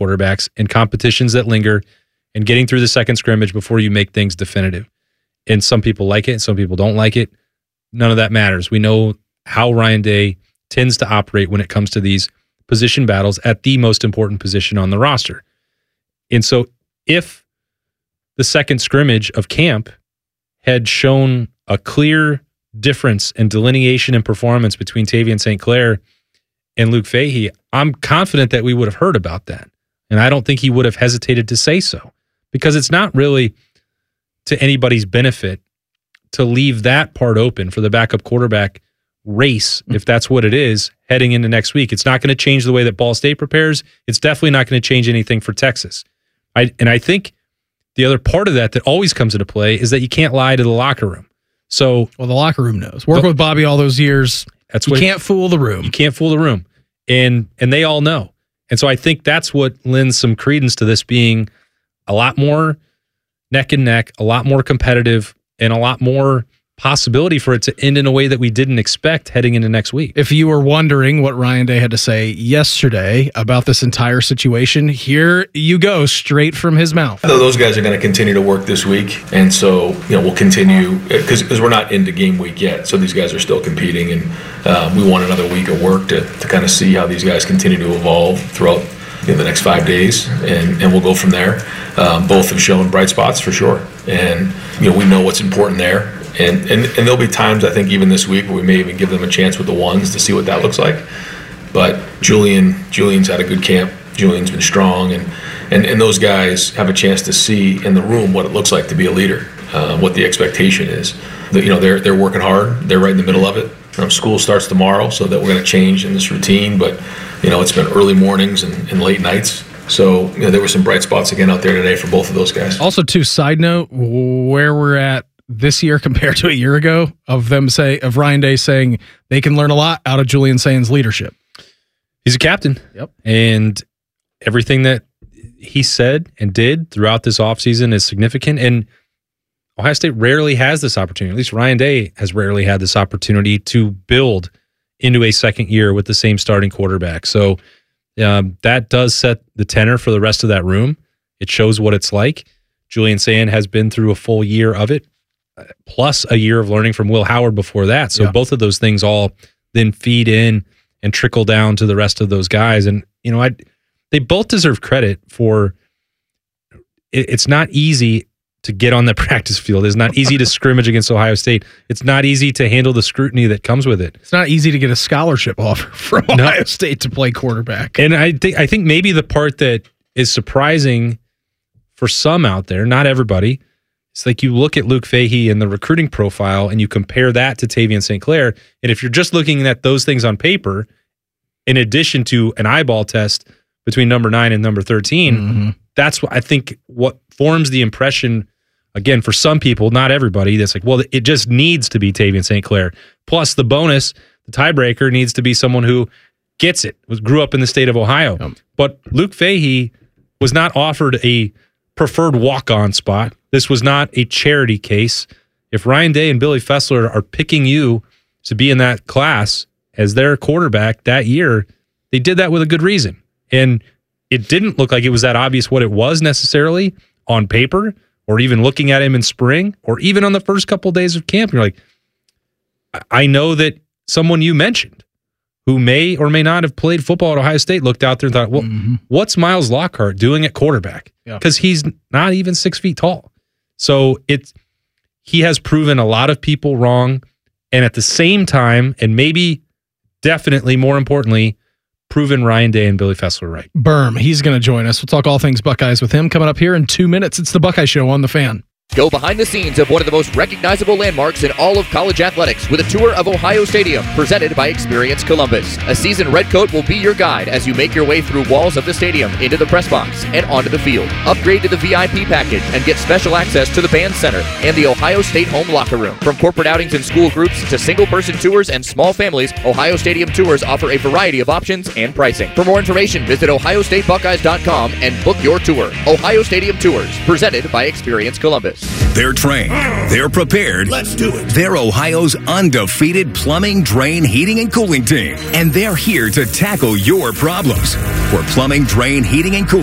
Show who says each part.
Speaker 1: quarterbacks and competitions that linger and getting through the second scrimmage before you make things definitive. And some people like it and some people don't like it. None of that matters. We know how Ryan Day tends to operate when it comes to these position battles at the most important position on the roster. And so if the second scrimmage of camp had shown a clear difference and delineation in performance between Tavian St. Clair and Luke Fahey, I'm confident that we would have heard about that. And I don't think he would have hesitated to say so, because it's not really to anybody's benefit to leave that part open for the backup quarterback race, if that's what it is, heading into next week. It's not going to change the way that Ball State prepares. It's definitely not going to change anything for Texas. I think the other part of that always comes into play is that you can't lie to the locker room. So,
Speaker 2: well, the locker room knows. Working with Bobby all those years, you can't fool the room.
Speaker 1: You can't fool the room. And they all know. And so I think that's what lends some credence to this being a lot more neck and neck, a lot more competitive, and a lot more possibility for it to end in a way that we didn't expect heading into next week.
Speaker 2: If you were wondering what Ryan Day had to say yesterday about this entire situation, here you go, straight from his mouth.
Speaker 3: Those guys are going to continue to work this week, and so we'll continue because we're not into game week yet. So these guys are still competing, and we want another week of work to kind of see how these guys continue to evolve throughout the next 5 days, and we'll go from there. Both have shown bright spots for sure, and we know what's important there. And there'll be times, I think, even this week where we may even give them a chance with the ones to see what that looks like. But Julian's had a good camp. Julian's been strong, and those guys have a chance to see in the room what it looks like to be a leader, what the expectation is. They're working hard. They're right in the middle of it. School starts tomorrow, so that we're going to change in this routine. But it's been early mornings and late nights. So there were some bright spots again out there today for both of those guys.
Speaker 2: Also, too, side note, where we're at this year compared to a year ago of Ryan Day saying they can learn a lot out of Julian Sain's leadership.
Speaker 1: He's a captain.
Speaker 2: Yep.
Speaker 1: And everything that he said and did throughout this offseason is significant. And Ohio State rarely has this opportunity. At least Ryan Day has rarely had this opportunity to build into a second year with the same starting quarterback. So that does set the tenor for the rest of that room. It shows what it's like. Julian Sain has been through a full year of it, plus a year of learning from Will Howard before that. So both of those things all then feed in and trickle down to the rest of those guys. And, they both deserve credit for it's not easy to get on the practice field. It's not easy to scrimmage against Ohio State. It's not easy to handle the scrutiny that comes with it.
Speaker 2: It's not easy to get a scholarship offer from Ohio State to play quarterback.
Speaker 1: And I think maybe the part that is surprising for some out there, not everybody, it's like you look at Luke Fahey and the recruiting profile and you compare that to Tavian St. Clair. And if you're just looking at those things on paper, in addition to an eyeball test between number 9 and number 13, that's what I think what forms the impression, again, for some people, not everybody, that's like, well, it just needs to be Tavian St. Clair. Plus the bonus, the tiebreaker needs to be someone who gets it, grew up in the state of Ohio. But Luke Fahey was not offered a preferred walk-on spot. This was not a charity case. If Ryan Day and Billy Fessler are picking you to be in that class as their quarterback that year, they did that with a good reason. And it didn't look like it was that obvious what it was necessarily on paper, or even looking at him in spring, or even on the first couple of days of camp. You're like, I know that someone you mentioned who may or may not have played football at Ohio State looked out there and thought, well, what's Miles Lockhart doing at quarterback? Because he's not even 6 feet tall. So he has proven a lot of people wrong, and at the same time, and maybe definitely more importantly, proven Ryan Day and Billy Fessler right.
Speaker 2: Berm, he's going to join us. We'll talk all things Buckeyes with him coming up here in 2 minutes. It's the Buckeye Show on The Fan.
Speaker 4: Go behind the scenes of one of the most recognizable landmarks in all of college athletics with a tour of Ohio Stadium presented by Experience Columbus. A seasoned redcoat will be your guide as you make your way through walls of the stadium, into the press box, and onto the field. Upgrade to the VIP package and get special access to the band center and the Ohio State home locker room. From corporate outings and school groups to single-person tours and small families, Ohio Stadium Tours offer a variety of options and pricing. For more information, visit OhioStateBuckeyes.com and book your tour. Ohio Stadium Tours, presented by Experience Columbus.
Speaker 5: They're trained. They're prepared.
Speaker 6: Let's do it.
Speaker 5: They're Ohio's undefeated plumbing, drain, heating, and cooling team. And they're here to tackle your problems. For plumbing, drain, heating, and cooling,